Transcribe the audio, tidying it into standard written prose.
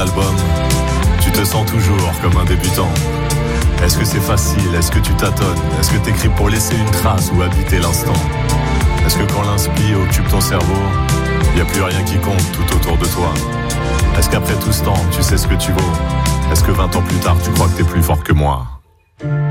l'album, tu te sens toujours comme un débutant. Est-ce que c'est facile? Est-ce que tu tâtonnes? Est-ce que t'écris pour laisser une trace ou habiter l'instant? Est-ce que quand l'inspi occupe ton cerveau, y a plus rien qui compte tout autour de toi? Est-ce qu'après tout ce temps, tu sais ce que tu vaux? Est-ce que 20 ans plus tard, tu crois que t'es plus fort que moi?